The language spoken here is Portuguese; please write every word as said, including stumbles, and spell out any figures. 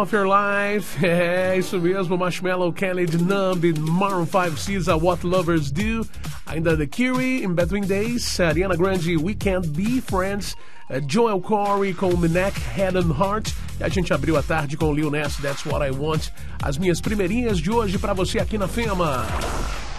Of Your Life, é isso mesmo, Marshmello, Khaled, Numb, Maroon five, S Z A, What Lovers Do, ainda The Cure, In Between Days, Ariana Grande, We Can't Be Friends, Joel Corey com The Neck, Head and Heart, e a gente abriu a tarde com Lil Nas, That's What I Want, as minhas primeirinhas de hoje pra você aqui na Fema.